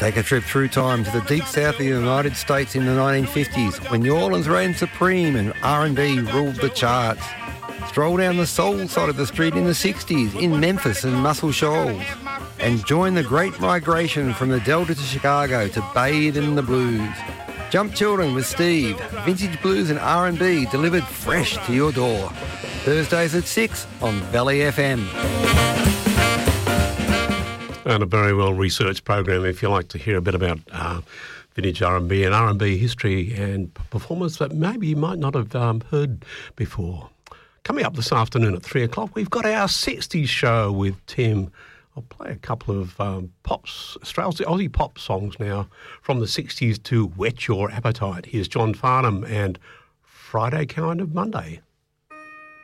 Take a trip through time to the deep south of the United States in the 1950s when New Orleans reigned supreme and R&B ruled the charts. Stroll down the soul side of the street in the 60s in Memphis and Muscle Shoals. And join the great migration from the Delta to Chicago to bathe in the blues. Jump Children with Steve, vintage blues and R&B delivered fresh to your door. Thursdays at 6 on Valley FM. And a very well-researched program if you like to hear a bit about vintage R&B and R&B history and performers that maybe you might not have heard before. Coming up this afternoon at 3 o'clock, we've got our 60s show with Tim. I'll play a couple of Aussie pop songs now from the 60s to whet your appetite. Here's John Farnham and Friday Kind of Monday.